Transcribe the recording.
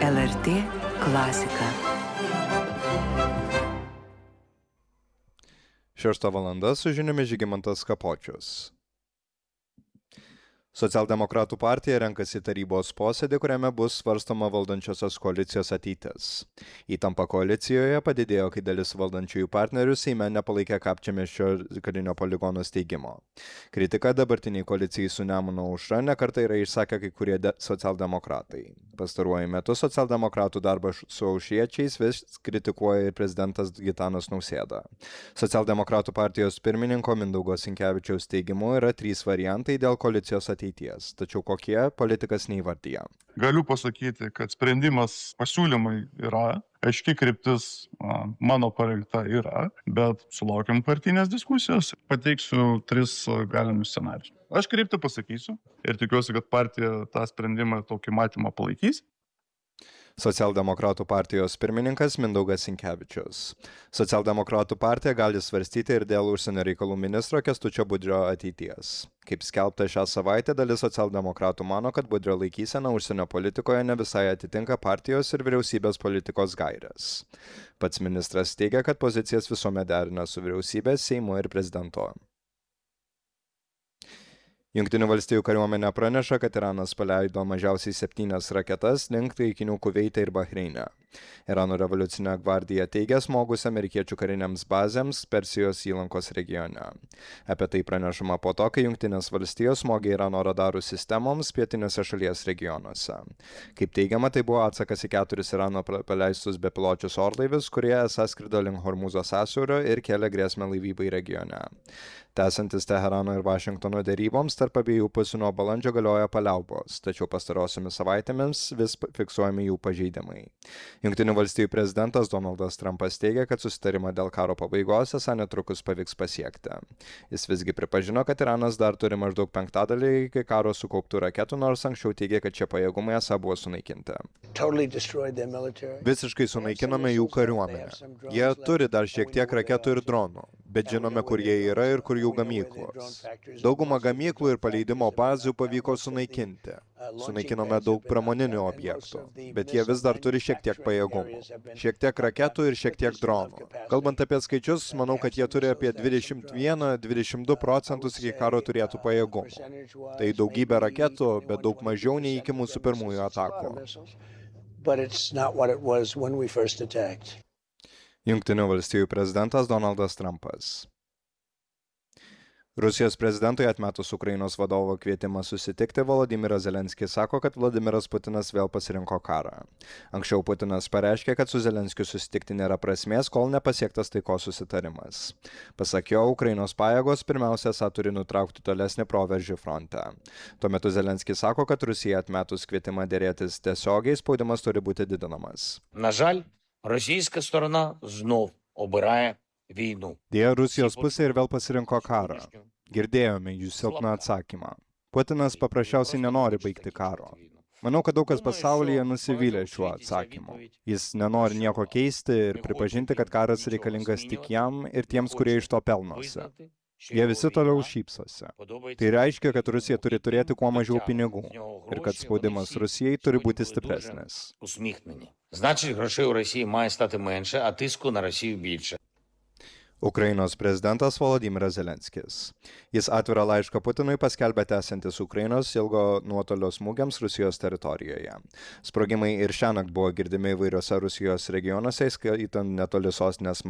LRT klasika. 6 valanda su žiniomis Žygimantas Kapočius. Socialdemokratų partija renkasi tarybos posėdį, kuriame bus svarstoma valdančiosios koalicijos ateitis. Įtampa koalicijoje padidėjo, kai dalis valdančiųjų partnerių Seime nepalaikė Kapčiamiesčio karinio poligono steigimo. Kritiką dabartiniai koalicijai su Nemuno aušra nekartą yra išsakę kai kurie socialdemokratai. Pastaruoju metu socialdemokratų darbą su aušriečiais vis kritikuoja ir prezidentas Gitanas Nausėda. Socialdemokratų partijos pirmininko Mindaugo Sinkevičiaus teigimu yra 3 variantai dėl koalicijos ateities. Tačiau kokie, politikas neįvardyja. Galiu pasakyti, kad sprendimas pasiūlymai yra, aiški kryptis mano parengta yra, bet sulaukiam partinės diskusijos, pateiksiu 3 galimus scenarius. Aš kryptį pasakysiu ir tikiuosi, kad partija tą sprendimą tokį matymą palaikys. Socialdemokratų partijos pirmininkas Mindaugas Sinkevičius. Socialdemokratų partija gali svarstyti ir dėl užsienio reikalų ministro Kęstučio Budrio ateities. Kaip skelbta šią savaitę, dalis socialdemokratų mano, kad Budrio laikysena užsienio politikoje ne visai atitinka partijos ir vyriausybės politikos gaires. Pats ministras teigia, kad pozicijas visuomet derina su vyriausybės, Seimu ir prezidentu. Jungtinių valstijų kariuomenė praneša, kad Iranas paleido mažiausiai 7 raketas link taikinių Kuveite ir Bahreine. Irano revoliucinė gvardija teigia smogus amerikiečių kariniams bazėms Persijos įlankos regione. Apie tai pranešama po to, kai Jungtinės valstijos smogė Irano radarų sistemoms pietiniuose šalies regionuose. Kaip teigiama, tai buvo atsakas į 4 Irano paleistus bepiločius orlaivius, kurie esą skrido link Hormūzo sąsiaurio ir kėlė grėsmę laivybai regione. Tęsiantis Teherano ir Vašingtono deryboms, tarp abiejų pusių nuo balandžio galioja paliaubos, tačiau pastarosiomis savaitėmis vis fiksuojami jų pažeidimai. Jungtinių valstijų prezidentas Donaldas Trumpas teigia, kad susitarimą dėl karo pabaigos esą netrukus pavyks pasiekti. Jis visgi pripažino, kad Iranas dar turi maždaug 1/5 iki karo sukauptų raketų, nors anksčiau teigė, kad šie pajėgumai esą buvo sunaikinti. Visiškai sunaikinome jų kariuomenę. Jie turi dar šiek tiek raketų ir dronų, bet žinome, kur jie yra ir kur jų gamyklos. Daugumą gamyklų ir paleidimo bazių pavyko sunaikinti. Sunaikinome daug pramoninių objektų, bet jie vis dar turi šiek tiek pajėgumų. Šiek tiek raketų ir šiek tiek dronų. Kalbant apie skaičius, manau, kad jie turi apie 21-22% iki karo turėtų pajėgumų. Tai daugybė raketų, bet daug mažiau nei iki mūsų pirmųjų atakų. Jungtinių valstijų prezidentas Donaldas Trumpas. Rusijos prezidentui atmetus Ukrainos vadovo kvietimą susitikti, Volodymyras Zelenskis sako, kad Vladimiras Putinas vėl pasirinko karą. Anksčiau Putinas pareiškė, kad su Zelenskiu susitikti nėra prasmės, kol nepasiektas taikos susitarimas. Pasak jo, Ukrainos pajėgos pirmiausia turi nutraukti tolesnį proveržį fronte. Tuo metu Zelenskis sako, kad Rusija atmetus kvietimą dėrėtis tiesiogiai, spaudimas turi būti didinamas. На жаль, російська сторона знов обирає війну. Dėja, Rusijos pusė ir vėl pasirinko karą. Girdėjome jų silpną atsakymą. Putinas paprasčiausiai nenori baigti karo. Manau, kad daug kas pasaulyje nusivylė šiuo atsakymu. Jis nenori nieko keisti ir pripažinti, kad karas reikalingas tik jam ir tiems, kurie iš to pelnosi. Jie visi toliau šypsosi. Tai reiškia, kad Rusija turi turėti kuo mažiau pinigų ir kad spaudimas Rusijai turi būti stipresnis. Значить, грошей у Росії має стати менше, а тиску на Росію більше. Ukrainos prezidentas Volodymyras Zelenskis. Jis atvirą laišką Putinui paskelbė tęsiantis Ukrainos ilgo nuotolio smūgiams Rusijos teritorijoje. Sprogimai ir šiąnakt buvo girdimi įvairiose Rusijos regionuose, įskaitant netoli sostinės